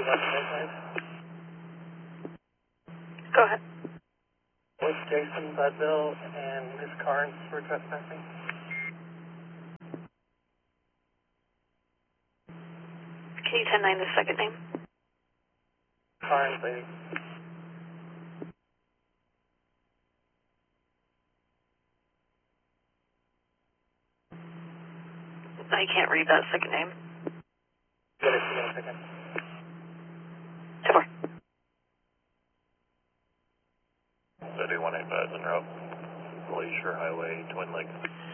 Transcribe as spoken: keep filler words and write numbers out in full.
Go ahead. With Jason Budville and Miss Carnes for trespassing. Can you ten nine the second name? Carnes, lady. I can't read that second name. Get it in a second. ten four. thirty-one eight five Monroe, Glacier Highway, Twin Lakes.